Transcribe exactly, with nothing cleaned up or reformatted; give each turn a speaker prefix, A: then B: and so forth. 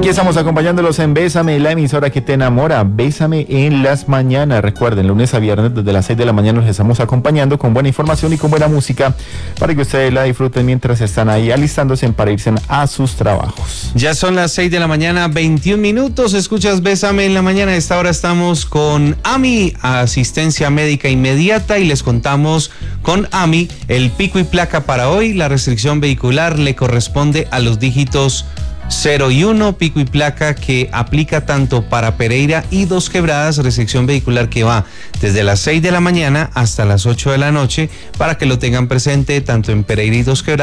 A: estamos acompañándolos en Bésame, la emisora que te enamora. Bésame en las mañanas. Recuerden, lunes a viernes desde las seis de la mañana los estamos acompañando con buena información y con buena música para que ustedes la disfruten mientras están ahí alistándose para irse a sus trabajos.
B: Ya son las seis de la mañana, veintiún minutos. Escuchas Bésame en la mañana. A esta hora estamos con AMI, asistencia médica inmediata, y les contamos con AMI el pico y placa para hoy. La restricción vehicular le corresponde a los dígitos cero y uno, pico y placa que aplica tanto para Pereira y Dos Quebradas, restricción vehicular que va desde las seis de la mañana hasta las ocho de la noche, para que lo tengan presente tanto en Pereira y Dos Quebradas